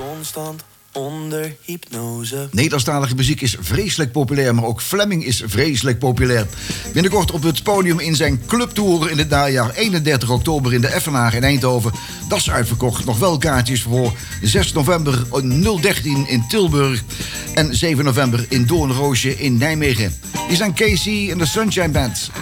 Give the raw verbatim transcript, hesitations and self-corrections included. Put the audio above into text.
constant onder hypnose. Nederlandstalige muziek is vreselijk populair, maar ook Fleming is vreselijk populair. Binnenkort op het podium in zijn clubtour in het najaar. eenendertig oktober in de Effenaar in Eindhoven. Dat is uitverkocht. Nog wel kaartjes voor zes november nul dertien in Tilburg. En zeven november in Doornroosje in Nijmegen. Hier zijn Casey en de Sunshine Band.